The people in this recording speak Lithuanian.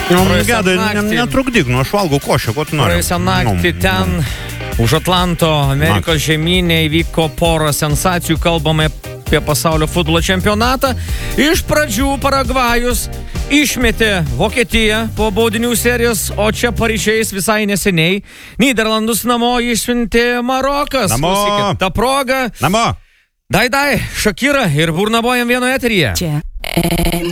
Netrukdyk, aš valgau košę, ko tu nori. Praėjusią naktį ten už Atlanto Amerikos žemynė įvyko porą sensacijų, kalbame apie pasaulio futbolo čempionatą. Iš pradžių Paragvajus išmetė Vokietiją po baudinių serijos, o čia paryčiais visai neseniai Nyderlandus namo išsiuntė Marokas. Namo! Klausykit, ta proga. Namo! Dai, Shakira ir Burnabojam vieno eteryje. Čia